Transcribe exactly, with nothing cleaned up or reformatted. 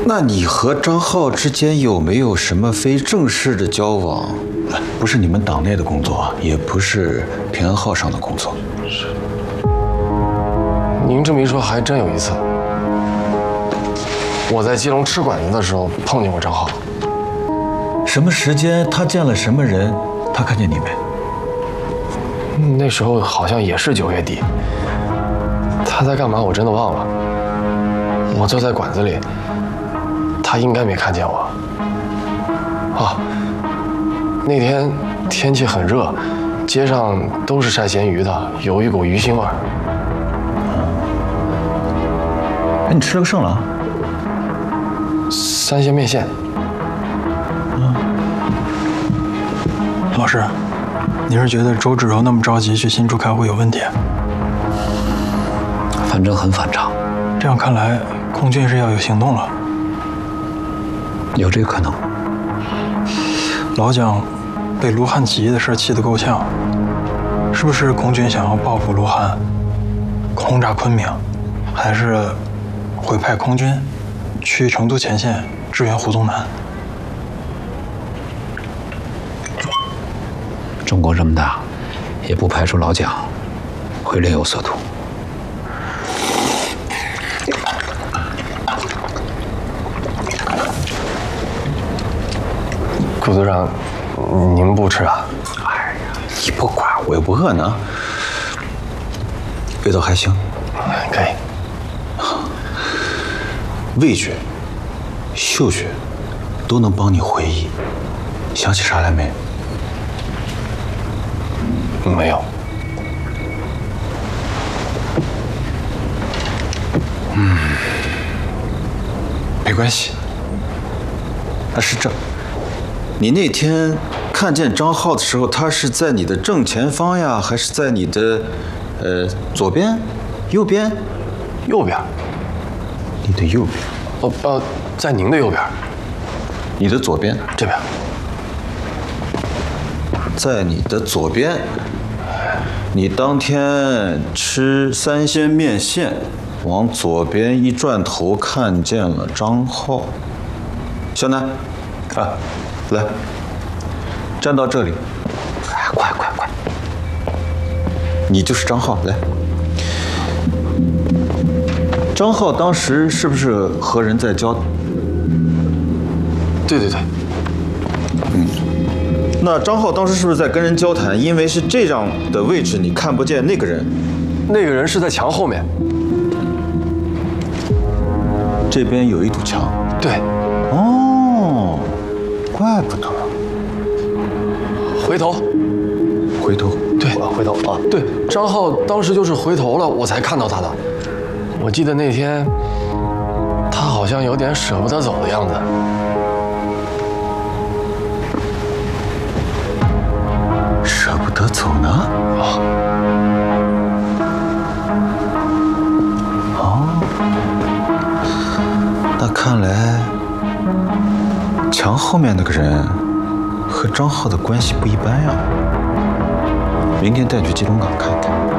那你和张浩之间有没有什么非正式的交往？不是你们党内的工作，也不是平安号上的工作。 是。您这么一说，还真有一次，我在基隆吃馆子的时候碰见过张浩。 什么时间？他见了什么人？他看见你没？ 那时候好像也是九月底。他在干嘛？我真的忘了。我坐在馆子里。 他应该没看见我。啊，那天天气很热，街上都是晒咸鱼的，有一股鱼腥味儿。 哎，你吃了个甚了？ 三鲜面线。 嗯。老师，你是觉得周芷柔那么着急去新竹开会有问题？ 反正很反常。 这样看来，空军是要有行动了。 有这个可能。 老蒋被卢汉起义的事气得够呛，是不是空军想要报复卢汉，轰炸昆明，还是会派空军去成都前线支援胡宗南？ 中国这么大，也不排除老蒋会另有所图。 顾组长，您不吃啊？ 哎呀，你不管我又不饿呢。味道还行， 可以。 味觉、嗅觉都能帮你回忆，想起啥来没？ 没有。 嗯，没关系。那是这。 你那天看见张浩的时候，他是在你的正前方呀，还是在你的呃左边、右边？ 右边。 你的右边。 哦呃，在您的右边。 你的左边。 这边。 在你的左边。你当天吃三鲜面线，往左边一转头，看见了张浩。小南，啊。 来，站到这里，哎，快快快！你就是张浩，来。张浩当时是不是和人在交？ 对对对。 嗯，那张浩当时是不是在跟人交谈？因为是这样的位置，你看不见那个人。 那个人是在墙后面。 这边有一堵墙。 对。 哦。 怪不得， 回头， 回头， 对，回头啊，对，张浩当时就是回头了，我才看到他的。我记得那天，他好像有点舍不得走的样子。 舍不得走呢？ 啊， 哦，那看来。 墙后面那个人和张浩的关系不一般呀，明天带你去基隆港看看。